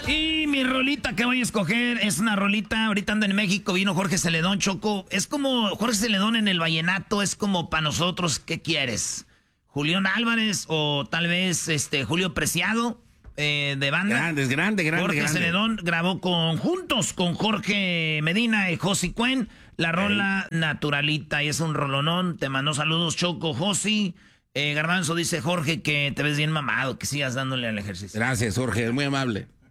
Y mi rolita que voy a escoger es una rolita, ahorita ando en México, vino Jorge Celedón, Choco. Es como Jorge Celedón en el vallenato, es como para nosotros, ¿qué quieres? Julián Álvarez o tal vez Julio Preciado de banda. Grande. Jorge Celedón grabó juntos con Jorge Medina y Josi Cuen la rola Naturalita y es un rolonón. Te mandó saludos, Choco, Josi. Garbanzo dice Jorge que te ves bien mamado, que sigas dándole al ejercicio. Gracias, Jorge, muy amable.